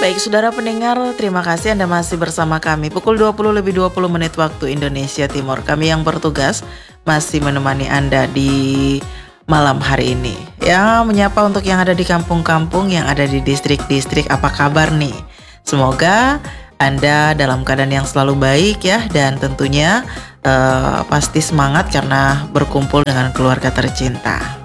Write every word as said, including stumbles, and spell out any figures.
Baik, saudara pendengar, terima kasih Anda masih bersama kami. Pukul dua puluh lebih dua puluh menit waktu Indonesia Timur. Kami yang bertugas masih menemani Anda di malam hari ini. Ya, menyapa untuk yang ada di kampung-kampung, yang ada di distrik-distrik, apa kabar nih? Semoga Anda dalam keadaan yang selalu baik ya, dan tentunya uh, pasti semangat karena berkumpul dengan keluarga tercinta.